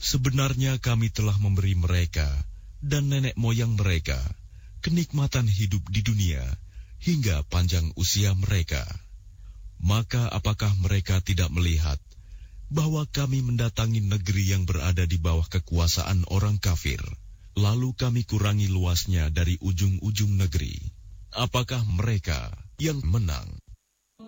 Sebenarnya kami telah memberi mereka dan nenek moyang mereka kenikmatan hidup di dunia hingga panjang usia mereka. Maka apakah mereka tidak melihat bahwa kami mendatangi negeri yang berada di bawah kekuasaan orang kafir, lalu kami kurangi luasnya dari ujung-ujung negeri? Apakah mereka yang menang?